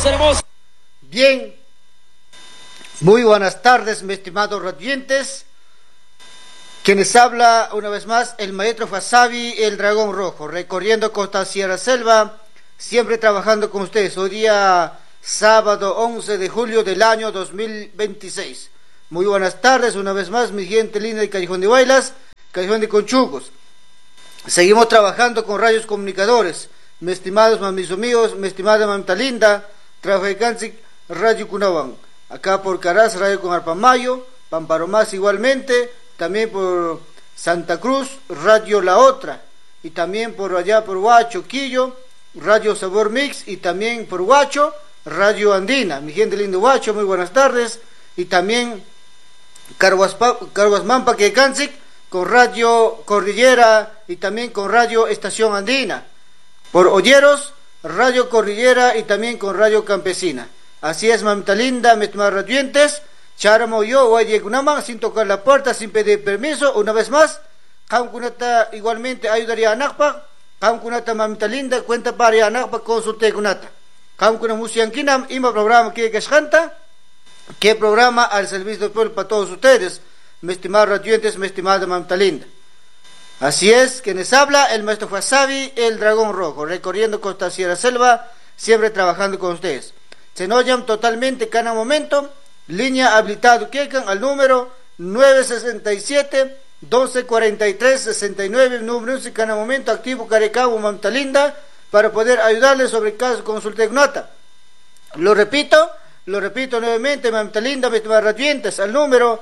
hermosa. Bien, muy buenas tardes, mis estimados radiantes. Quienes habla una vez más, el maestro Fasabi, el dragón rojo, recorriendo Costa Sierra Selva, siempre trabajando con ustedes. Hoy día sábado 11 de julio del año 2026. Muy buenas tardes, una vez más, mi gente linda de Callejón de Huaylas, Callejón de Conchucos. Seguimos trabajando con radios comunicadores, mis estimados mis amigos, mi estimada mamita linda, trabajantes Radio Cunahuán, acá por Caraz, Radio con Arpamayo, Pamparomás igualmente, también por Santa Cruz, Radio La Otra, y también por allá por Huacho, Quillo, Radio Sabor Mix, y también por Huacho, Radio Andina. Mi gente linda Huacho, muy buenas tardes, y también Carhuasmampa Quecansic, con Radio Cordillera, y también con Radio Estación Andina. Por Olleros, Radio Cordillera, y también con Radio Campesina. Así es, mamita linda, mis estimados radiantes. Charamo yo, voy a sin tocar la puerta, sin pedir permiso, una vez más. Kamkunata igualmente ayudaría a Nakpa. Kamkunata mamita linda, cuenta para Nakpa, consulte kunata. Kamkuna musiankinam, ima programa que canta, que programa al servicio del pueblo para todos ustedes, mis estimados radiantes, mi estimada mamita linda. Así es, quienes habla, el maestro Fasabi, el dragón rojo, recorriendo Costa Sierra Selva, siempre trabajando con ustedes. Se nos llaman totalmente cada momento, línea habilitado Quecan al número 967-1243-69, número en cada momento activo Carecabo, mamita linda, para poder ayudarles sobre el caso consulta nota. Lo repito nuevamente, mamita linda, mis radiantes, al número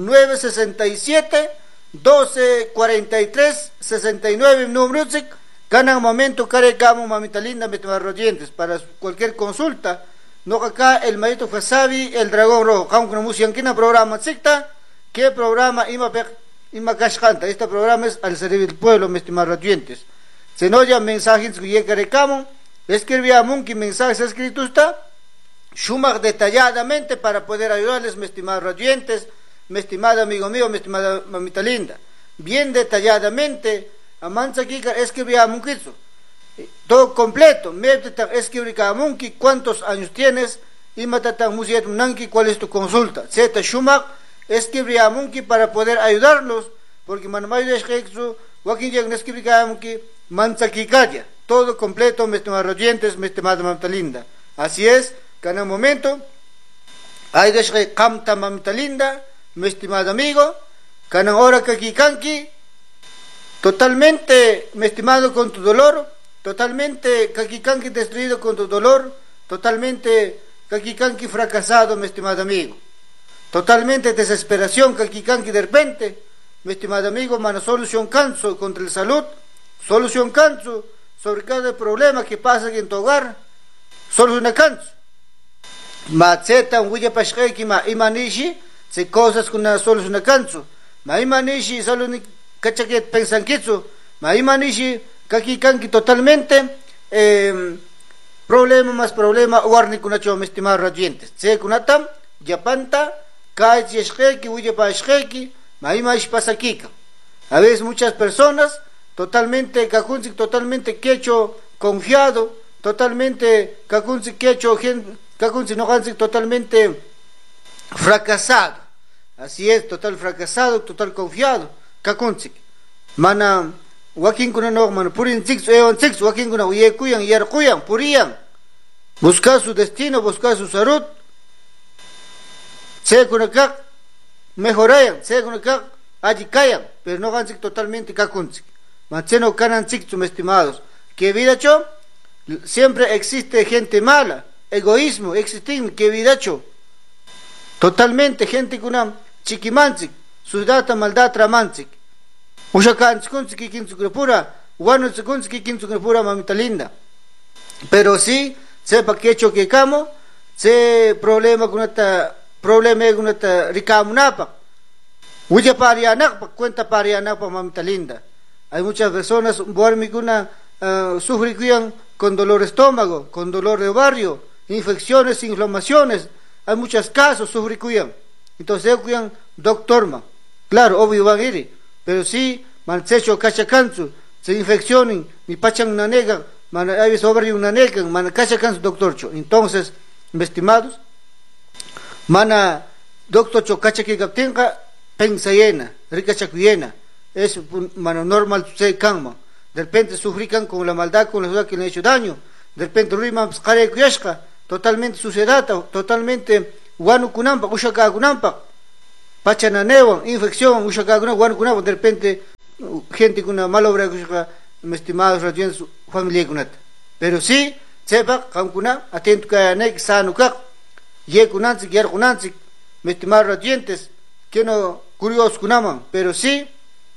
967-1243-69, número cada momento Carecabo, mamita linda, mis radiantes, para cualquier consulta. No acá el maestro Fasabi, el dragón rojo, aunque no musianquina programa secta, ¿qué programa ima canta? Este programa es al servicio del pueblo, mis estimados radiantes. Se nos llama mensajes que llega de camo, escribía Munki mensajes escritos está, Schumacher detalladamente para poder ayudarles, mis estimados radiantes, mi estimado amigo mío, mi estimada mamita linda, bien detalladamente, amansa Kika escribía Munki. Todo completo, escribir cada munki, cuántos años tienes, y matatan musiet nanki, cuál es tu consulta. Zeta Shumak, escribir a munki para poder ayudarlos, porque manamayo de Sheksu, Joaquín Yag, escribir cada munki, manzakikaya, todo completo, mis estimados oyentes, mi estimada mamita linda. Así es, cada momento, hay de Shek Kamta mamita linda, mi estimado amigo, cada hora kakikanki, totalmente, mi estimado con tu dolor. Totalmente kakikanki destruido con tu dolor, totalmente kakikanki fracasado, mi estimado amigo. Totalmente desesperación, kakikanki de repente, mi estimado amigo, mano solución canso contra el salud, solución canso sobre cada problema que pasa en tu hogar, solución canso. Matzeta un huya pashkeki ma imanishi, se cosas con una solución canso. Ma imanishi solo ni kachaket pensankitsu, ma imanishi kakikanki totalmente problema más problema warni kunacho, mis estimados radiantes. Se kunatam yapanta kaicheshkeki uyapashkeki maimash pasakika. A veces muchas personas totalmente kakunzik totalmente quecho confiado, totalmente kakunzik quecho kakunzik no kakunzik totalmente fracasado. Así es, total fracasado, total confiado kakunzik. Mana Joaquín kuna no man purin six Joaquín kuna uyekuyan yarkuyan puriyan, buscar su destino, buscar su salud, se kuna kak mejorayan, se kuna kak ajikayan, pero no gansik totalmente kakunsik. Mancheno kanan six, mis estimados, que vida cho siempre existe gente mala, egoísmo, existe que vida cho totalmente gente kuna chiquimansik, su data maldad tramanzik. Pura, mamita linda. Pero sí, sepa que hecho que camo, se problema con esta ricamunapa. Uya parianapa, cuenta parianapa, mamita linda. Hay muchas personas, sufren con dolor de estómago, con dolor de ovario, infecciones, inflamaciones. Hay muchos casos, sufren. Entonces, doctor, claro, obvio van a ir. Pero sí, mansecho cachacanzu, se infeccionen, mi pachan una nega, man avis over una nega, man cachacanzu doctorcho. Entonces, mis estimados, mana doctor chocacha que captenga pensa llena, rica chacuyena, es mano normal se canma, de repente sufrican con la maldad, con la ciudad que le ha hecho daño, de repente ruiman pscare kuyashka, totalmente suciedad, totalmente guanu kunampa, ushaka kunampa, pachananewan, infección, ushaka kunampa, guanu kunampa, de repente gente con una mala obra, mis estimados radiantes, familia kunata. Pero sí, sepa, kamkuna, atento que anek, sano kak, ye kunanzik, yer kunanzik, mis estimados radiantes, que no curiosos kunaman, pero sí,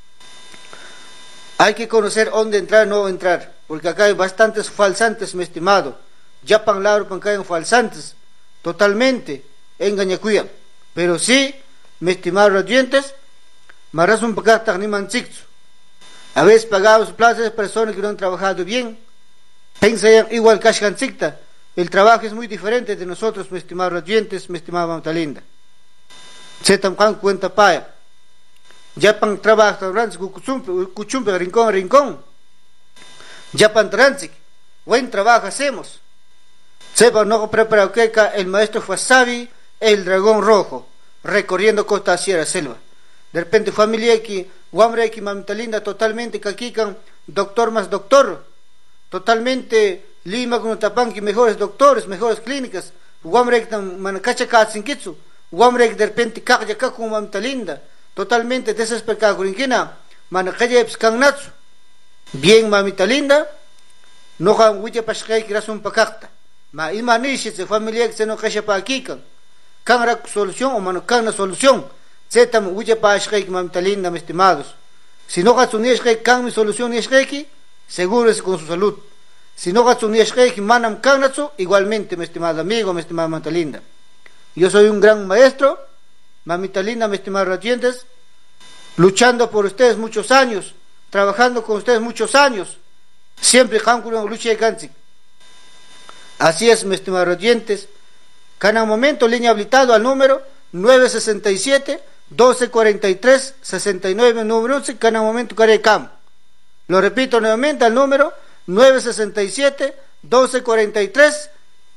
hay que conocer dónde entrar, no entrar, porque acá hay bastantes falsantes, mi estimado, ya pan labro pan caen falsantes, totalmente, engañacuyan, pero sí, mi estimado radiantes, maras un pacata ni manchixo. A veces pagamos plazas de personas que no han trabajado bien, piensan igual que Ashkanzikta. El trabajo es muy diferente de nosotros, mis estimados radiantes, mi estimada mamita linda. Se también cuenta paya. Ya pan trabaja cuchumpe, rincón a rincón. Ya pan transic, buen trabajo hacemos. Sepa no preparado que el maestro Fasabi, el dragón rojo, recorriendo costa, sierra, selva. De repente familia aquí, guambre aquí, mamita linda, totalmente caquican, doctor más doctor, totalmente Lima con Tapanqui, mejores doctores, mejores clínicas, guambre aquí manacacha katzinkitsu, guambre aquí de repente cagya con mamita linda, totalmente desesperado curinquina, manacaya pscanatsu, bien mamita linda, no han huya pashkay que razón pacacta, ma imanishi se familia que se no cacha pa aquí can solución o mano can solución. Zetam huye pa ashkek mamita linda, mis estimados. Si no gatsu ni ashkek kan mi solución ni ashkeki, seguro es con su salud. Si no gatsu ni ashkeki manam kanatsu, igualmente, mi estimado amigo, mi estimada mamita linda. Yo soy un gran maestro, mamita linda, mis estimados radiantes, luchando por ustedes muchos años, trabajando con ustedes muchos años, siempre hankulan lucha de kanzik. Así es, mis estimados radiantes. Cada momento, línea habilitado al número 967 1243 69 número 11, cada momento carecam. Lo repito nuevamente al número 967 1243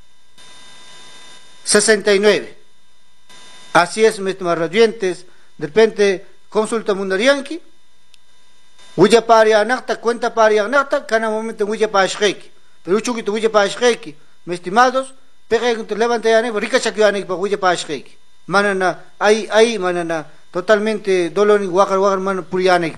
69. Así es, mis radiantes. De repente consulta mundarianki, huya paria anacta, cuenta paria anacta, cada momento huya pa ashkeki. Pero chuquito huya pa ashkeki, mis estimados, pega que te levanta ya, rica chaquiane pa huya pa ashkeki. Manana, ahí, manana, totalmente dolor y guacar, mano, puriana.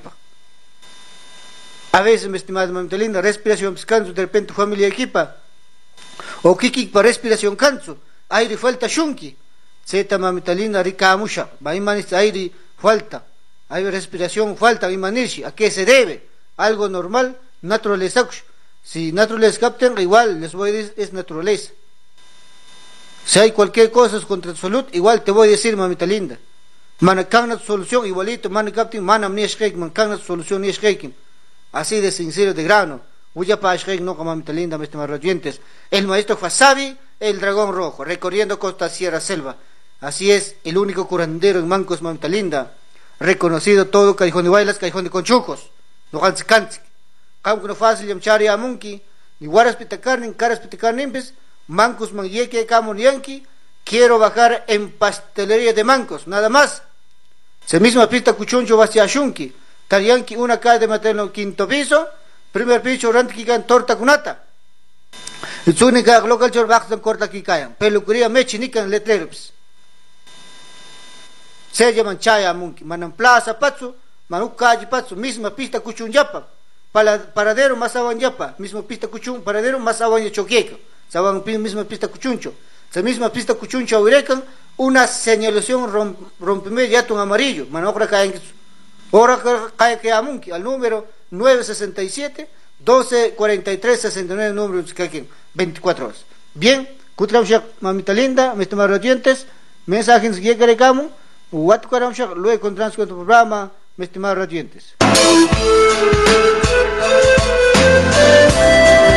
A veces, mi estimada mamita linda, respiración, descanso, de repente familia equipa, o kiki para respiración canso, aire falta shunki, zeta mamita linda, rica amusha, va imanis aire falta, hay respiración falta, imanishi, ¿a qué se debe? Algo normal, naturaleza, si naturaleza capten, igual, les voy a decir, es naturaleza. Si hay cualquier cosa contra tu salud, igual te voy a decir, mamita linda. Manacagna tu solución, igualito, manacaptin, manam ni shkek, manacagna tu solución ni shkekin. Así de sincero, de grano. Huya pa shkek, no, mamita linda, mis radiantes. El maestro Fasabi, el dragón rojo, recorriendo costa, sierra, selva. Así es, el único curandero en Mancos, mamita linda. Reconocido todo, callejón de bailas, callejón de conchucos. No gansi kanzik. Kam no fácil, yamchari amunki, ni guaras pitacarnin, caras pitacarnimpes. Mancos Manyeque Camon Yankee, quiero bajar en pastelería de Mancos, nada más. Se misma pista Cuchuncho Bastia Shunki, Tarianki una calle de materno quinto piso, primer piso Rantikikan torta cunata. El Zunika local Chorbaxan corta Kikayan, peluquería Mechinikan letreros. Se llaman Chaya Munki, Manan Plaza Patsu, Manu calle Patsu, misma pista Cuchun Yapa, paradero más aban Yapa, misma pista Cuchun, paradero más aban Choqueco. Saban misma pista cuchuncho, esa misma pista cuchuncho aurecan una señalización rompime de atún amarillo, manobra caen, ahora cae que amunki al número 967 1243 69 número de 24 horas. Bien, kutramshak mamita linda, mis estimados radiantes, mensajes que queremos, luego encontramos con tu programa, mis estimados radiantes.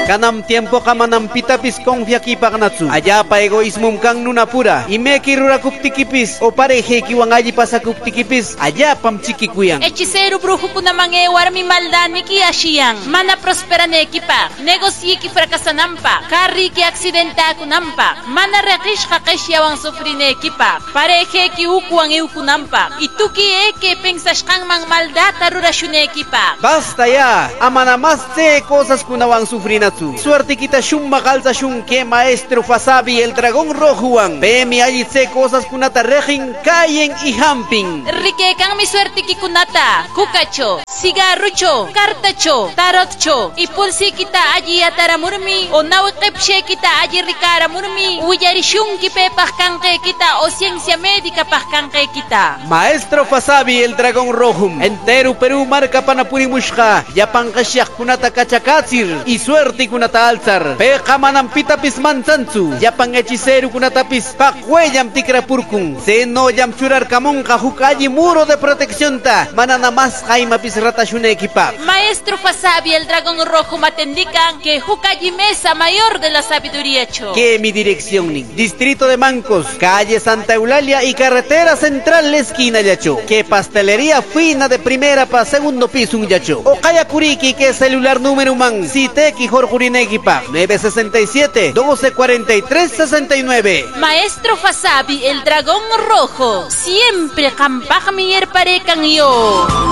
Kanam tiempo kamanam pitapis confia kipagnazu. Allá pa egoísmo kang nunapura. Y me kirura kuptikipis o pareje kiwangaji pasa kuptikipis. Allá pam chiquikuyan. Hechicero brujo kunamang warmi maldani ki ashiyan. Mana prosperane kipa. Negocie ki fracasanampa. Carri ki accidenta kunampa. Mana rekish kakesyawan sufrine kipa. Pareje ki ukuan eukunampa. Ituki eke pensashkang mang maldata rurashune kipa. Basta ya. Amana más te cosas kunawang sufrinatsu. Suerte kita shumma calza shun que maestro Fasabi el dragón rojuan. Pemi allí se cosas kunata rejin cayen y hamping. Rike kang mi suerte ki kunata. Kukacho. Cigarrucho. Kartacho. Tarotcho. Ipulsi kita allí ataramurmi. O nawikipshe kita allí rikaramurmi. Uyarishun ki pepah kangke kita o ciencia médica pah kangke kita. Maestro Fasabi el dragón rojum. Entero Perú marca panapurimushka. Yapan kasyak kunata kachakatsir. Y suerte kunata alzar. Peja manam pitapis mansansu. Yapan hechicero kunatapis. Pacueyam tikrapurkun. Se no yam churar kamonka hukayi muro de protección ta. Manana más jaimapis ratashune equipa. Maestro Fasabi el dragón rojo matendican que hukayi mesa mayor de la sabiduría cho. Que mi dirección ni. Distrito de Mancos. Calle Santa Eulalia y carretera central esquina yacho. Que pastelería fina de primera pa segundo piso un yacho. O Kaya Kuriki que celular número man. Siteki Jorjurinegipa 967 1243 69. Maestro Fasabi el dragón rojo. Siempre campaj mi parecan yo.